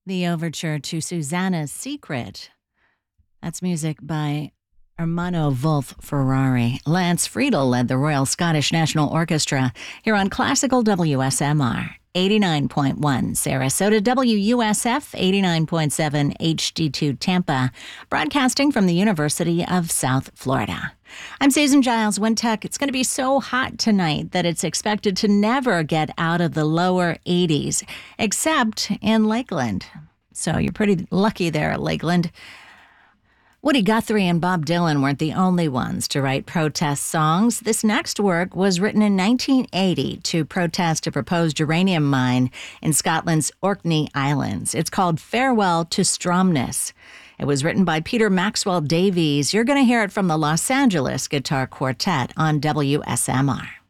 The overture to Susanna's Secret. That's music by Ermanno Wolf Ferrari. Lance Friedel led the Royal Scottish National Orchestra here on Classical WSMR. 89.1 Sarasota, WUSF 89.7 HD2 Tampa, broadcasting from the University of South Florida. I'm Susan Giles Wintech. It's going to be so hot tonight that it's expected to never get out of the lower 80s, except in Lakeland. So you're pretty lucky there at Lakeland. Woody Guthrie and Bob Dylan weren't the only ones to write protest songs. This next work was written in 1980 to protest a proposed uranium mine in Scotland's Orkney Islands. It's called Farewell to Stromness. It was written by Peter Maxwell Davies. You're going to hear it from the Los Angeles Guitar Quartet on WSMR.